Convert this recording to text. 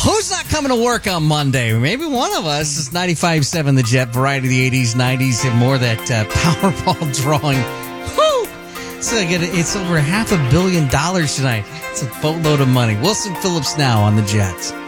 Who's not coming to work on Monday? Maybe one of us. It's 95.7 The Jet, variety of the 80s, 90s, and more. That Powerball drawing. Woo! So it's over $500 million tonight. It's a boatload of money. Wilson Phillips now on The Jets.